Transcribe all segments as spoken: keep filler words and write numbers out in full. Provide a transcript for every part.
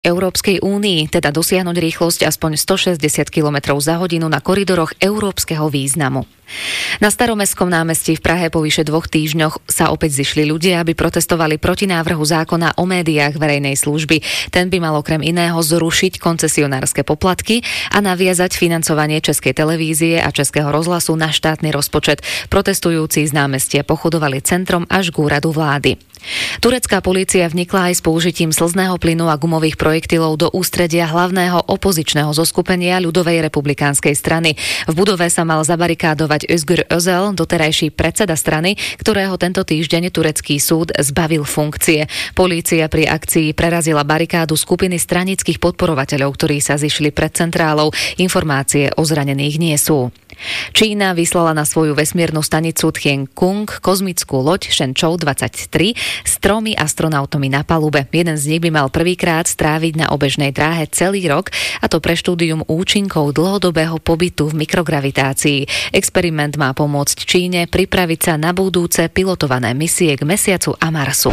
Európskej únii, teda dosiahnuť rýchlosť aspoň stošesťdesiat kilometrov za hodinu na koridoroch európskeho významu. Na Staromestskom námestí v Prahe po vyše dvoch týždňoch sa opäť zišli ľudia, aby protestovali proti návrhu zákona o médiách verejnej služby. Ten by mal okrem iného zrušiť koncesionárske poplatky a naviazať financovanie Českej televízie a Českého rozhlasu na štátny rozpočet. Protestujúci z námestia pochodovali centrom až k úradu vlády. Turecká polícia vnikla aj s použitím slzného plynu a gumových projektilov do ústredia hlavného opozičného zoskupenia Ľudovej republikánskej strany. V budove sa mal zabarikádovať Özgür Özel, doterajší predseda strany, ktorého tento týždeň turecký súd zbavil funkcie. Polícia pri akcii prerazila barikádu skupiny stranických podporovateľov, ktorí sa zišli pred centrálou. Informácie o zranených nie sú. Čína vyslala na svoju vesmiernu stanicu Tiangong kozmickú loď Shenzhou dvadsaťtri s tromi astronautmi na palube. Jeden z nich by mal prvýkrát stráviť na obežnej dráhe celý rok, a to pre štúdium účinkov dlhodobého pobytu v mikrogravitácii. Experiment má pomôcť Číne pripraviť sa na budúce pilotované misie k Mesiacu a Marsu.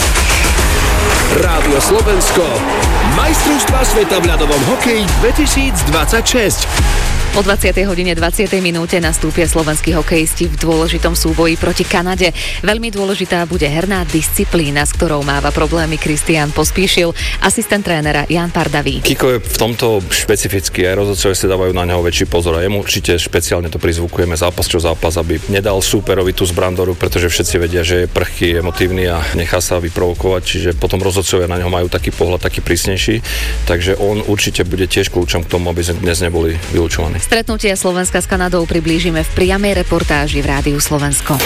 Rádio Slovensko, majstrovstvá sveta v ľadovom hokeji dvetisícdvadsaťšesť. O dvadsiatej hodine dvadsiatej minúte nastúpia slovenskí hokejisti v dôležitom súboji proti Kanade. Veľmi dôležitá bude herná disciplína, s ktorou máva problémy Kristián Pospíšil, asistent trénera Jan Pardavý. Kiko je v tomto špecifický, aj rozhodcovia si dávajú na neho väčší pozor a jemu určite špeciálne to prizvukujeme zápas čo zápas, aby nedal súperovi tú zbrandoru, pretože všetci vedia, že je prchký, emotívny a nechá sa vyprovokovať, čiže potom rozhodcovia na neho majú taký pohľad, taký prísnejší, takže on určite bude tiež kľúčom k tomu, aby sme dnes neboli vylúčovaní. Stretnutie Slovenska s Kanadou priblížime v priamej reportáži v Rádiu Slovensko.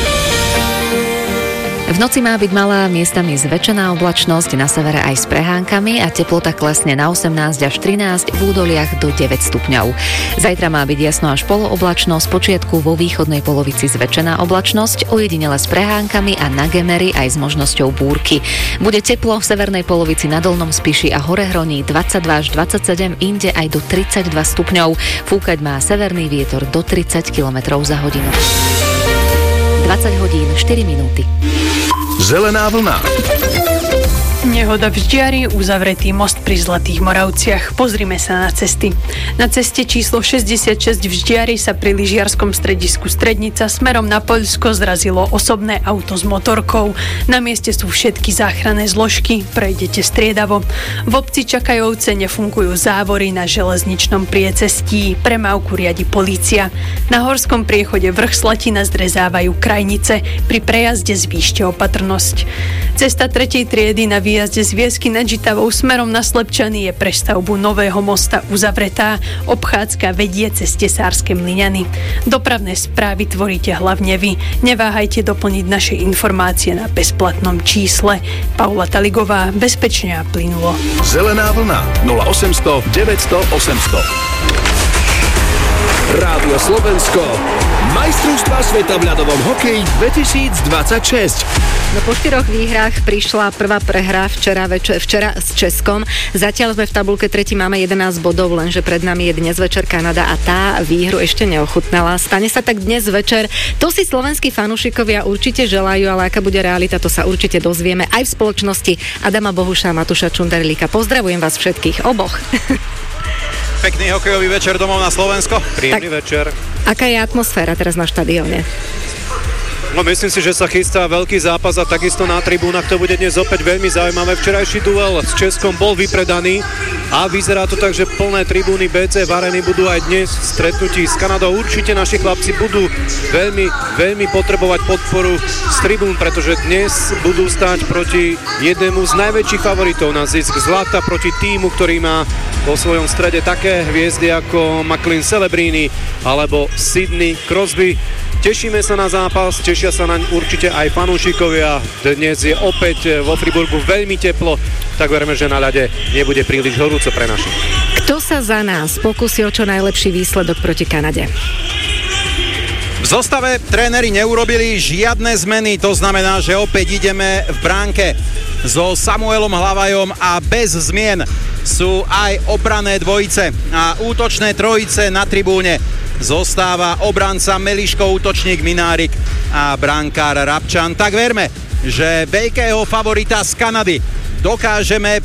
V noci má byť malá, miestami zväčšená oblačnosť, na severe aj s prehánkami a teplota klesne na osemnásť až trinásť, v údoliach do deväť stupňov. Zajtra má byť jasno až polooblačno, spočiatku vo východnej polovici zväčšená oblačnosť, ojedinele s prehánkami a na Gemery aj s možnosťou búrky. Bude teplo v severnej polovici na Dolnom Spiši a Horehroní dvadsaťdva až dvadsaťsedem, inde aj do tridsaťdva stupňov. Fúkať má severný vietor do tridsať kilometrov za hodinu. dvadsať hodín štyri minúty. Zelená vlna. Nehoda v Ždiari, uzavretý most pri Zlatých Moravciach. Pozrime sa na cesty. Na ceste číslo šesťdesiatšesť v Ždiari sa pri lyžiarskom stredisku Strednica smerom na Poľsko zrazilo osobné auto s motorkou. Na mieste sú všetky záchranné zložky, prejdete striedavo. V obci Čakajovce nefungujú závory na železničnom priecestí, premávku riadi polícia. Na horskom priechode Vrch Slatina zdrezávajú krajnice, pri prejazde zvýšte opatrnosť. Cesta tretej triedy na výjazde z Viesky nad Žitavou smerom na Slepčany je pre stavbu nového mosta uzavretá. Obchádzka vedie cez Tesárske Mlyňany. Dopravné správy tvoríte hlavne vy. Neváhajte doplniť naše informácie na bezplatnom čísle. Paula Taligová, bezpečne a plynulo. Zelená vlna nula osemsto deväťsto osemsto. Rádio Slovensko, majstrovstvá sveta v ľadovom hokeji dvetisícdvadsaťšesť. No po štyroch výhrách prišla prvá prehra včera, več- včera s Českom. Zatiaľ sme v tabuľke tretí, máme jedenásť bodov, lenže pred nami je dnes večer Kanada a tá výhru ešte neochutnala. Stane sa tak dnes večer. To si slovenskí fanúšikovia určite želajú, ale aká bude realita, to sa určite dozvieme aj v spoločnosti Adama Bohuša a Matúša Čunderlíka. Pozdravujem vás všetkých, oboch. Pekný hokejový večer domov na Slovensko. Príjemný tak, večer. Aká je atmosféra teraz na štadióne? No myslím si, že sa chystá veľký zápas a takisto na tribúnach to bude dnes opäť veľmi zaujímavé. Včerajší duel s Českom bol vypredaný a vyzerá to tak, že plné tribúny bé cé v Arene budú aj dnes v stretnutí s Kanadou. Určite naši chlapci budú veľmi, veľmi potrebovať podporu z tribún, pretože dnes budú stáť proti jednému z najväčších favoritov na zisk zlata, proti týmu, ktorý má vo svojom strede také hviezdy ako McLean Celebrini alebo Sidney Crosby. Tešíme sa na zápas, tešia sa naň určite aj fanúšikovia. Dnes je opäť vo Friburgu veľmi teplo, tak veríme, že na ľade nebude príliš horúco pre našich. Kto sa za nás pokúsi o čo najlepší výsledok proti Kanade? V zostave tréneri neurobili žiadne zmeny, to znamená, že opäť ideme v bránke so Samuelom Hlavajom a bez zmien sú aj obranné dvojice a útočné trojice na tribúne. Zostáva obranca Meliško, útočník Minárik a brankár Rabčan. Tak verme, že veľkého favorita z Kanady dokážeme